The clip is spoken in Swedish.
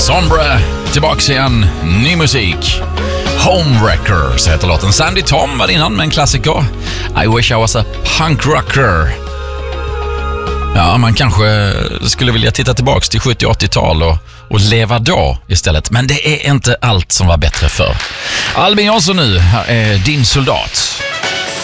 Sombre, tillbaks igen, ny musik. Homewreckers heter låten. Sandy Tom var innan med en klassiker. I wish I was a punk rocker. Ja, man kanske skulle vilja titta tillbaks till 70-80-tal och leva då istället. Men det är inte allt som var bättre för. Albin Jonsson nu, här är din soldat.